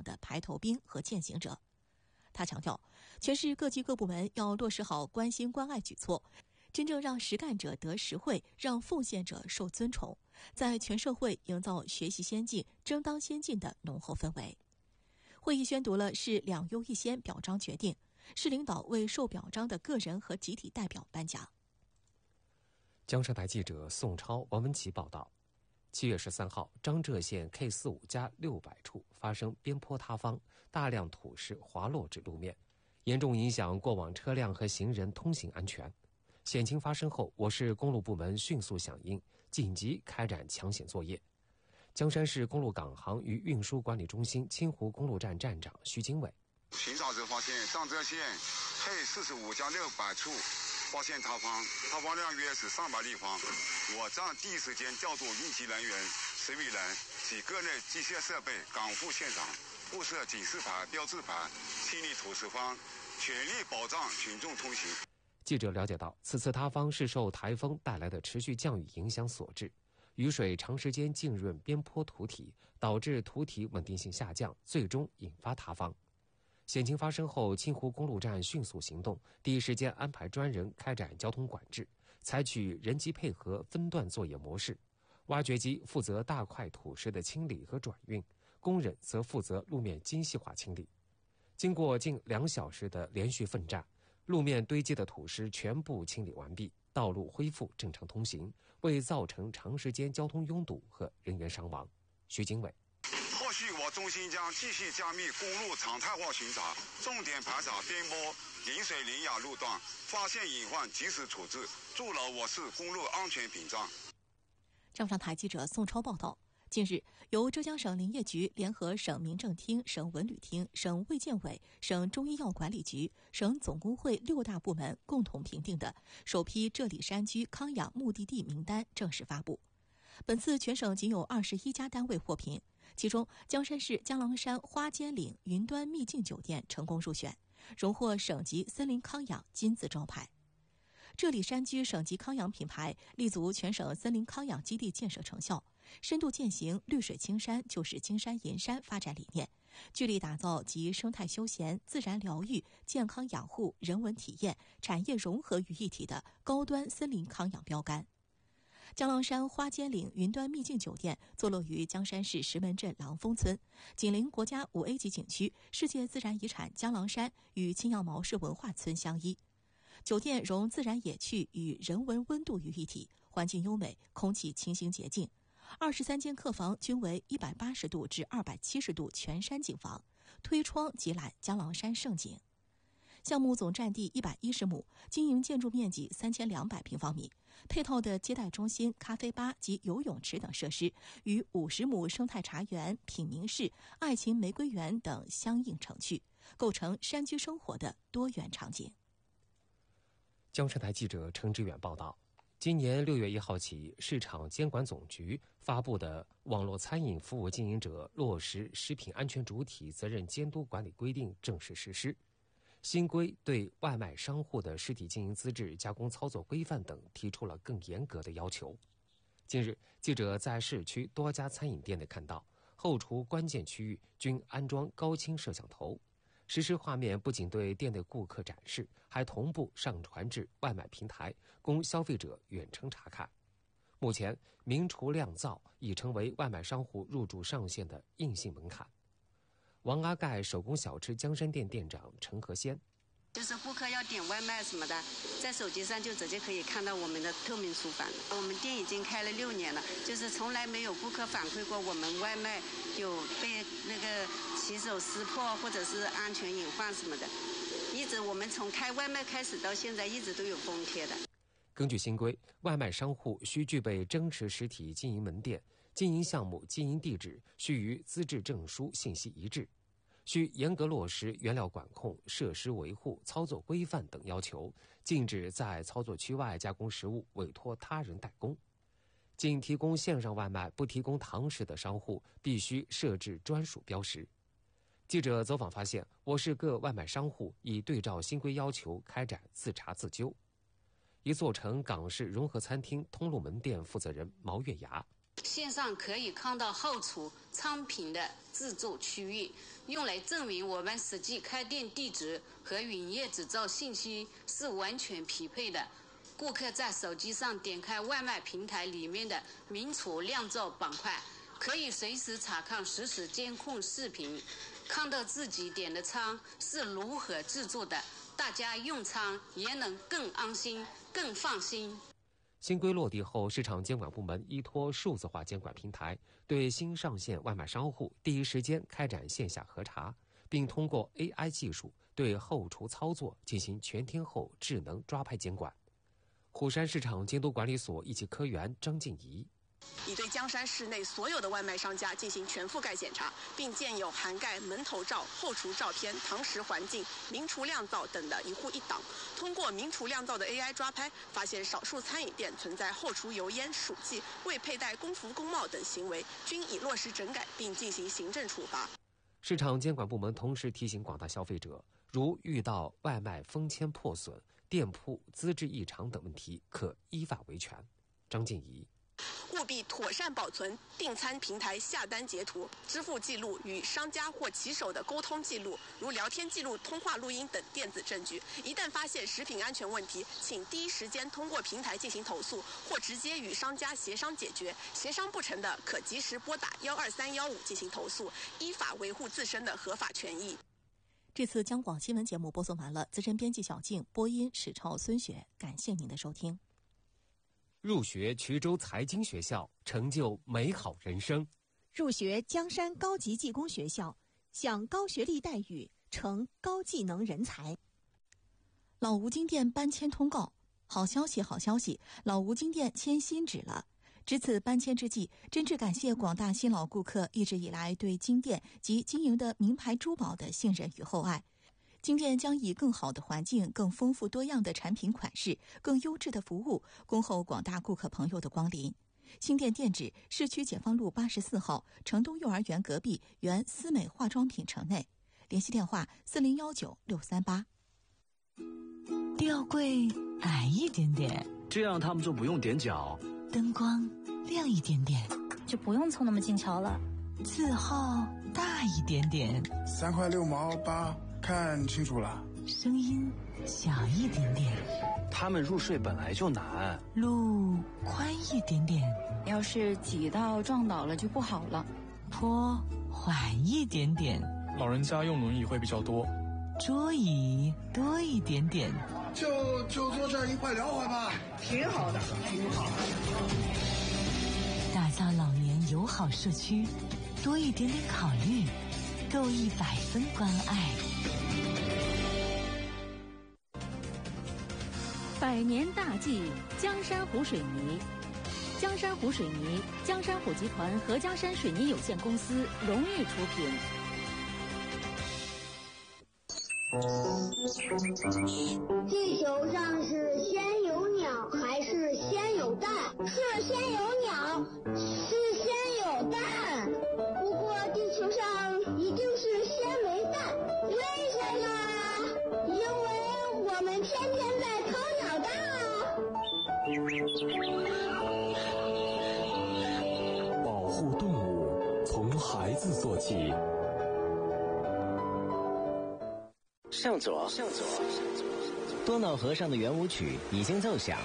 的排头兵和践行者。他强调，全市各级各部门要落实好关心关爱举措，真正让实干者得实惠，让奉献者受尊崇，在全社会营造学习先进、争当先进的浓厚氛围。会议宣读了市2优1先表彰决定，市领导为受表彰的个人和集体代表颁奖。 江山台记者宋超、王文琪报道。7月13号，张浙县 K45+600处发生边坡塌方，大量土石滑落至路面，严重影响过往车辆和行人通行安全。险情发生后，我市公路部门迅速响应，紧急开展抢险作业。江山市公路港航与运输管理中心清湖公路站站长徐经纬： 寻找者发现张浙县 K45+600处发现塌方量约是300立方。我站第一时间调度应急人员、10余人及各类机械设备赶赴现场，布设警示牌、标志牌，清理土石方，全力保障群众通行。 记者了解到，此次塌方是受台风带来的持续降雨影响所致，雨水长时间浸润边坡土体，导致土体稳定性下降，最终引发塌方。险情发生后，清湖公路站迅速行动，第一时间安排专人开展交通管制，采取人机配合分段作业模式。挖掘机负责大块土石的清理和转运，工人则负责路面精细化清理。经过近2小时的连续奋战，路面堆积的土石全部清理完毕，道路恢复正常通行，未造成长时间交通拥堵和人员伤亡。徐经纬： 后续我中心将继续加密公路常态化巡查，重点排查边坡、临水林雅路段，发现隐患及时处置，筑牢我市公路安全屏障。 江山台记者宋超报道。近日，由浙江省林业局联合省民政厅、省文旅厅、省卫健委、省中医药管理局、省总工会6大部门共同评定的首批浙里山居康养目的地名单正式发布。本次全省仅有21家单位获评，其中江山市江郎山花间岭云端秘境酒店成功入选，荣获省级森林康养金字招牌。浙里山居省级康养品牌立足全省森林康养基地建设成效，深度践行绿水青山就是金山银山发展理念，聚力打造集生态休闲、自然疗愈、健康养护、人文体验、产业融合于一体的高端森林康养标杆。江郎山花间岭云端秘境酒店坐落于江山市石门镇郎峰村，紧邻国家5A 级景区世界自然遗产江郎山与青羊毛市文化村相依。酒店融自然野趣与人文温度于一体，环境优美，空气清新洁净。23间客房均为180度至270度全山景房，推窗即览江郎山胜景。项目总占地110亩，经营建筑面积3200平方米，配套的接待中心、咖啡吧及游泳池等设施，与50亩生态茶园、品茗室、爱情玫瑰园等相映成趣，构成山居生活的多元场景。 江山台记者陈志远报道，今年6月1号起，市场监管总局发布的《网络餐饮服务经营者落实食品安全主体责任监督管理规定》正式实施。新规对外卖商户的实体经营资质、加工操作规范等提出了更严格的要求。近日，记者在市区多家餐饮店内看到，后厨关键区域均安装高清摄像头。实时画面不仅对店内顾客展示，还同步上传至外卖平台，供消费者远程查看。目前，明厨亮灶已成为外卖商户入驻上线的硬性门槛。王阿盖手工小吃江山店店长陈和先： 就是顾客要点外卖什么的，在手机上就直接可以看到我们的透明厨房。我们店已经开了6年了，就是从来没有顾客反馈过我们外卖有被那个骑手撕破或者是安全隐患什么的。一直我们从开外卖开始到现在一直都有封贴的。 根据新规，外卖商户需具备真实实体经营门店，经营项目、经营地址须与资质证书信息一致，需严格落实原料管控、设施维护、操作规范等要求，禁止在操作区外加工食物委托他人代工。仅提供线上外卖不提供堂食的商户必须设置专属标识。记者走访发现，我市各外卖商户已对照新规要求开展自查自纠。一座城港式融合餐厅通路门店负责人毛月牙： 线上可以看到后厨仓品的制作区域，用来证明我们实际开店地址和营业执照信息是完全匹配的。顾客在手机上点开外卖平台里面的名厨酿造板块，可以随时查看实时监控视频，看到自己点的餐是如何制作的，大家用餐也能更安心、更放心。 新规落地后，市场监管部门依托数字化监管平台，对新上线外卖商户第一时间开展线下核查，并通过 AI 技术对后厨操作进行全天候智能抓拍监管。虎山市场监督管理所一级科员张静怡。 已对江山市内所有的外卖商家进行全覆盖检查，并建有涵盖门头照、后厨照片、堂食环境、名厨酿造等的一户一档。通过名厨酿造的 AI 抓拍，发现少数餐饮店存在后厨油烟、暑气、未佩戴工服工帽等行为，均已落实整改并进行行政处罚。 市场监管部门同时提醒广大消费者，如遇到外卖封签破损、店铺资质异常等问题，可依法维权。张静怡。 务必妥善保存订餐平台下单截图、支付记录与商家或骑手的沟通记录，如聊天记录、通话录音等电子证据。一旦发现食品安全问题，请第一时间通过平台进行投诉，或直接与商家协商解决。协商不成的，可及时拨打12315进行投诉，依法维护自身的合法权益。 这次央广新闻节目播送完了，资深编辑小静，播音史超、孙雪，感谢您的收听。 入学衢州财经学校，成就美好人生； 入学江山高级技工学校，享高学历待遇，成高技能人才。 老吴金店搬迁通告，好消息，好消息！老吴金店迁新址了。值此搬迁之际，真挚感谢广大新老顾客一直以来对金店及经营的名牌珠宝的信任与厚爱。金店将以更好的环境、更丰富多样的产品款式、更优质的服务，恭候广大顾客朋友的光临。新店店址：市区解放路84号城东幼儿园隔壁原思美化妆品城内。联系电话：4019-638。 吊柜矮一点点， 这样他们就不用踮脚。 灯光亮一点点， 就不用凑那么近瞧了。 字号大一点点 ，3块6毛8，看清楚了。 声音小一点点， 他们入睡本来就难。 路宽一点点， 要是挤到撞倒了就不好了。 坡缓一点点， 老人家用轮椅会比较多。 桌椅多一点点， 就坐这儿1块2块吧，挺好的，挺好。 打造老年友好社区，多一点点考虑，够100分关爱。 100年大计，江山湖水泥。江山湖水泥，江山湖集团和江山水泥有限公司荣誉出品。 地球上是先有鸟还是先有蛋？是先有鸟，是先有蛋。不过地球上一定是先没蛋，为什么？因为我们天天在掏鸟蛋啊！保护动物，从孩子做起。 向左，多瑙河上的圆舞曲已经奏响，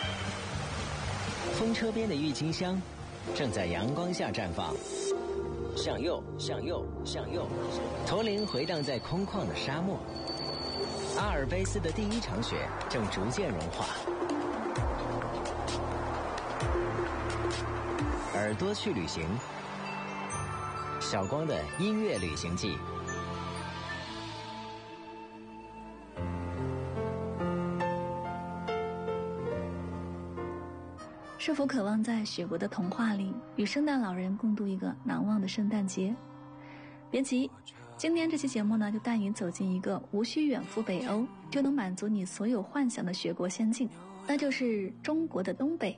风车边的郁金香正在阳光下绽放。向右，向右，向右，驼铃回荡在空旷的沙漠。阿尔卑斯的第一场雪正逐渐融化。耳朵去旅行，小光的音乐旅行记。 是否渴望在雪国的童话里与圣诞老人共度一个难忘的圣诞节？别急，今天这期节目呢，就带你走进一个无需远赴北欧就能满足你所有幻想的雪国仙境，那就是中国的东北。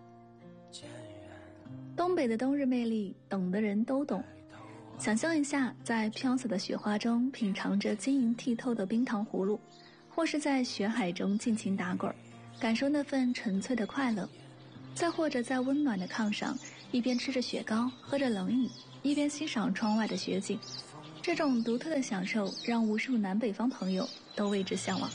东北的冬日魅力，懂的人都懂。想象一下，在飘洒的雪花中品尝着晶莹剔透的冰糖葫芦，或是在雪海中尽情打滚，感受那份纯粹的快乐。 再或者在温暖的炕上，一边吃着雪糕，喝着冷饮，一边欣赏窗外的雪景。这种独特的享受让无数南北方朋友都为之向往。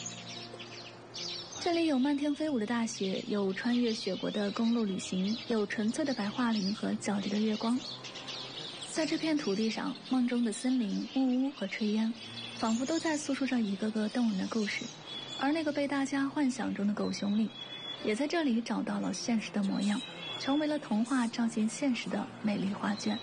这里有漫天飞舞的大雪，有穿越雪国的公路旅行，有纯粹的白桦林和皎洁的月光。在这片土地上，梦中的森林、木屋和炊烟，仿佛都在诉说着一个个动人的故事。而那个被大家幻想中的狗熊岭，也在这里找到了现实的模样，成为了童话照进现实的美丽画卷。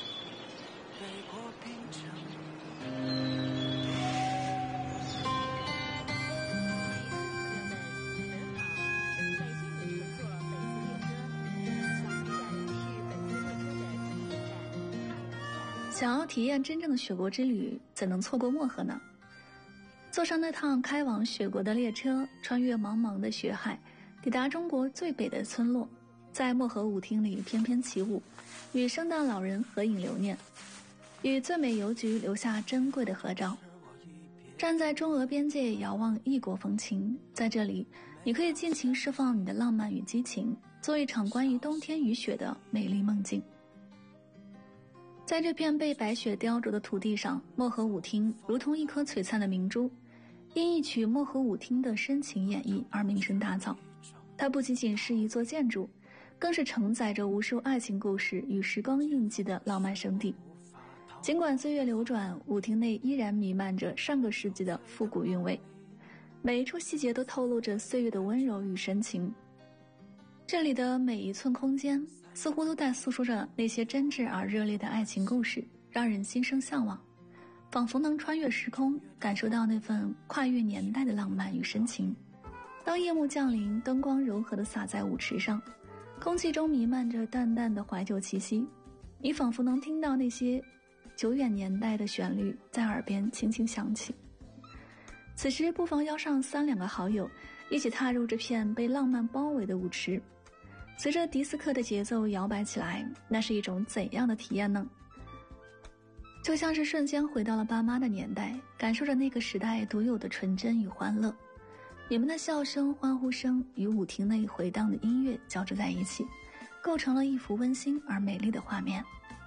想要体验真正的雪国之旅，怎能错过漠河呢？坐上那趟开往雪国的列车，穿越茫茫的雪海，抵达中国最北的村落，在漠河舞厅里翩翩起舞，与圣诞老人合影留念，与最美邮局留下珍贵的合照。站在中俄边界遥望异国风情，在这里你可以尽情释放你的浪漫与激情，做一场关于冬天与雪的美丽梦境。在这片被白雪雕琢的土地上，漠河舞厅如同一颗璀璨的明珠，因一曲漠河舞厅的深情演绎而名声大噪。它不仅仅是一座建筑，更是承载着无数爱情故事与时光印记的浪漫圣地。尽管岁月流转，舞厅内依然弥漫着上个世纪的复古韵味，每一处细节都透露着岁月的温柔与深情。这里的每一寸空间似乎都在诉说着那些真挚而热烈的爱情故事，让人心生向往，仿佛能穿越时空，感受到那份跨越年代的浪漫与深情。当夜幕降临，灯光柔和地洒在舞池上，空气中弥漫着淡淡的怀旧气息，你仿佛能听到那些久远年代的旋律在耳边轻轻响起。此时不妨邀上3-2个好友，一起踏入这片被浪漫包围的舞池，随着迪斯科的节奏摇摆起来，那是一种怎样的体验呢？就像是瞬间回到了爸妈的年代，感受着那个时代独有的纯真与欢乐。你们的笑声、欢呼声与舞厅内回荡的音乐交织在一起，构成了一幅温馨而美丽的画面。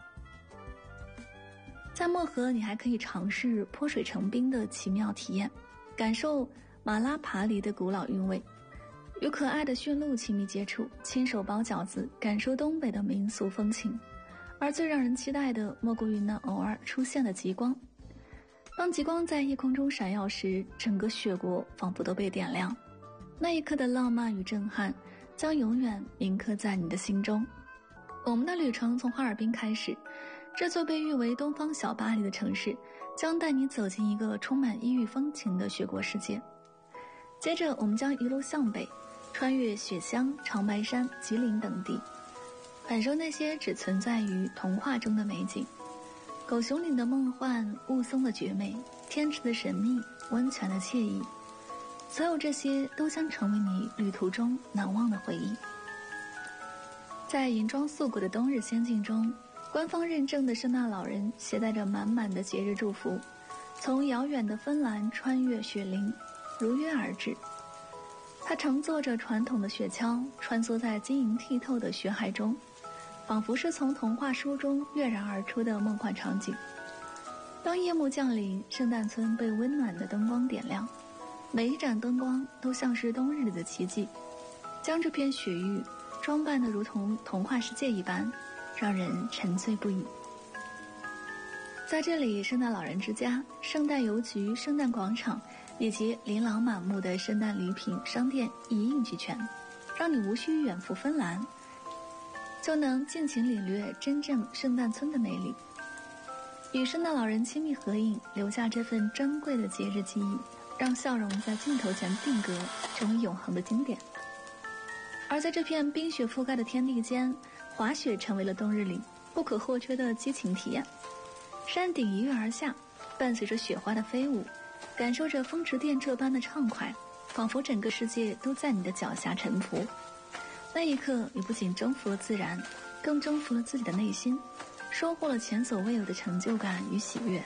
在漠河，你还可以尝试泼水成冰的奇妙体验，感受马拉爬犁的古老韵味，与可爱的驯鹿亲密接触，亲手包饺子，感受东北的民俗风情。而最让人期待的莫过于那偶尔出现的极光。当极光在夜空中闪耀时，整个雪国仿佛都被点亮，那一刻的浪漫与震撼将永远铭刻在你的心中。我们的旅程从哈尔滨开始，这座被誉为东方小巴黎的城市将带你走进一个充满异域风情的雪国世界。接着我们将一路向北，穿越雪乡、长白山、吉林等地，感受那些只存在于童话中的美景。狗熊岭的梦幻，雾凇的绝美，天池的神秘，温泉的惬意，所有这些都将成为你旅途中难忘的回忆。在银装素裹的冬日仙境中，官方认证的圣诞老人携带着满满的节日祝福，从遥远的芬兰穿越雪林，如约而至。他乘坐着传统的雪橇，穿梭在晶莹剔透的雪海中，仿佛是从童话书中跃然而出的梦幻场景。当夜幕降临，圣诞村被温暖的灯光点亮，每一盏灯光都像是冬日里的奇迹，将这片雪域装扮得如同童话世界一般，让人沉醉不已。在这里，圣诞老人之家、圣诞邮局、圣诞广场以及琳琅满目的圣诞礼品商店一应俱全，让你无需远赴芬兰，就能尽情领略真正圣诞村的魅力。与圣诞老人亲密合影，留下这份珍贵的节日记忆，让笑容在镜头前定格，成为永恒的经典。而在这片冰雪覆盖的天地间，滑雪成为了冬日里不可或缺的激情体验。山顶一跃而下，伴随着雪花的飞舞，感受着风驰电掣般的畅快，仿佛整个世界都在你的脚下沉浮。那一刻，你不仅征服了自然，更征服了自己的内心，收获了前所未有的成就感与喜悦。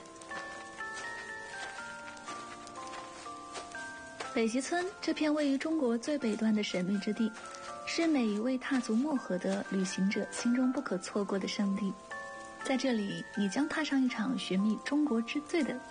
北极村这片位于中国最北端的神秘之地， 是每一位踏足漠河的旅行者心中不可错过的圣地。在这里，你将踏上一场寻觅中国之最的